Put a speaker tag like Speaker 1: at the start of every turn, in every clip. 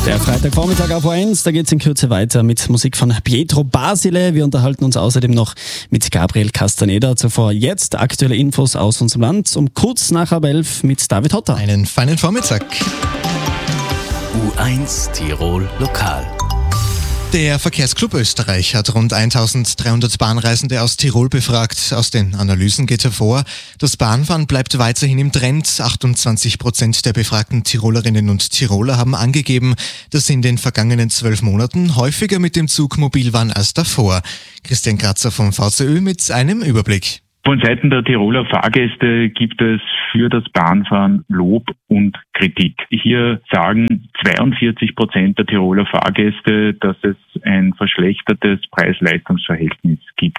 Speaker 1: Der Freitagvormittag auf O1, da geht es in Kürze weiter mit Musik von Pietro Basile. Wir unterhalten uns außerdem noch mit Gabriel Castaneda. Zuvor jetzt aktuelle Infos aus unserem Land um kurz nach 11 mit David Hotter.
Speaker 2: Einen feinen Vormittag.
Speaker 3: U1 Tirol Lokal.
Speaker 2: Der Verkehrsclub Österreich hat rund 1300 Bahnreisende aus Tirol befragt. Aus den Analysen geht hervor, das Bahnfahren bleibt weiterhin im Trend. 28% der befragten Tirolerinnen und Tiroler haben angegeben, dass sie in den vergangenen 12 Monaten häufiger mit dem Zug mobil waren als davor. Christian Kratzer vom VCÖ mit einem Überblick.
Speaker 4: Von Seiten der Tiroler Fahrgäste gibt es für das Bahnfahren Lob und Kritik. Hier sagen 42% der Tiroler Fahrgäste, dass es ein verschlechtertes Preis-Leistungs-Verhältnis gibt.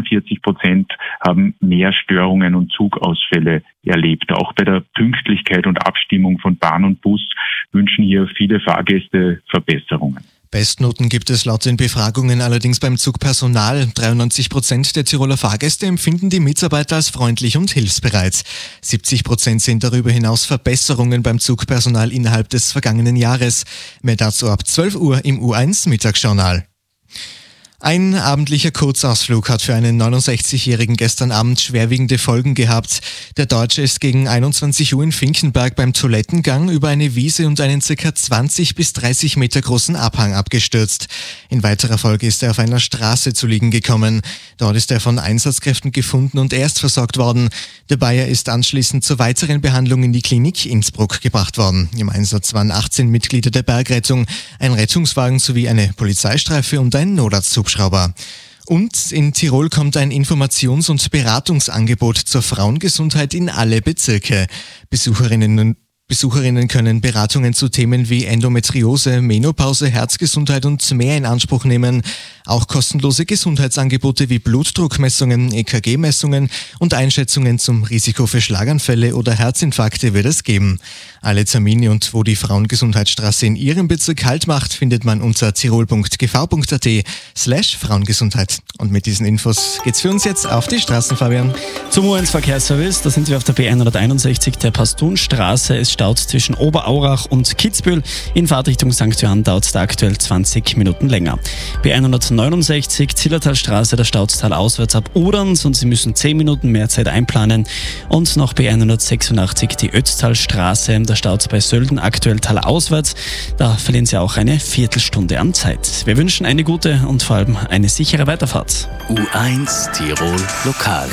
Speaker 4: 44% haben mehr Störungen und Zugausfälle erlebt. Auch bei der Pünktlichkeit und Abstimmung von Bahn und Bus wünschen hier viele Fahrgäste Verbesserungen.
Speaker 2: Bestnoten gibt es laut den Befragungen allerdings beim Zugpersonal. 93% der Tiroler Fahrgäste empfinden die Mitarbeiter als freundlich und hilfsbereit. 70% sehen darüber hinaus Verbesserungen beim Zugpersonal innerhalb des vergangenen Jahres. Mehr dazu ab 12 Uhr im U1 Mittagsjournal. Ein abendlicher Kurzausflug hat für einen 69-Jährigen gestern Abend schwerwiegende Folgen gehabt. Der Deutsche ist gegen 21 Uhr in Finkenberg beim Toilettengang über eine Wiese und einen ca. 20 bis 30 Meter großen Abhang abgestürzt. In weiterer Folge ist er auf einer Straße zu liegen gekommen. Dort ist er von Einsatzkräften gefunden und erst versorgt worden. Der Bayer ist anschließend zur weiteren Behandlung in die Klinik Innsbruck gebracht worden. Im Einsatz waren 18 Mitglieder der Bergrettung, ein Rettungswagen sowie eine Polizeistreife und ein Notarzthubschrauber. Und in Tirol kommt ein Informations- und Beratungsangebot zur Frauengesundheit in alle Bezirke. Besucherinnen können Beratungen zu Themen wie Endometriose, Menopause, Herzgesundheit und mehr in Anspruch nehmen. Auch kostenlose Gesundheitsangebote wie Blutdruckmessungen, EKG-Messungen und Einschätzungen zum Risiko für Schlaganfälle oder Herzinfarkte wird es geben. Alle Termine und wo die Frauengesundheitsstraße in Ihrem Bezirk Halt macht, findet man unter tirol.gv.at/Frauengesundheit. Und mit diesen Infos geht's für uns jetzt auf die Straßen, Fabian.
Speaker 1: Zum U1 Verkehrsservice, da sind wir auf der B161 der Pastunstraße. Es staut zwischen Oberaurach und Kitzbühel. In Fahrtrichtung St. Johann dauert es da aktuell 20 Minuten länger. B169 Zillertalstraße, der Stautal auswärts ab Uderns und Sie müssen 10 Minuten mehr Zeit einplanen. Und noch B186 die Ötztalstraße, der Staut bei Sölden aktuell talauswärts. Da verlieren Sie auch eine Viertelstunde an Zeit. Wir wünschen eine gute und vor allem eine sichere Weiterfahrt.
Speaker 3: U1 Tirol Lokal.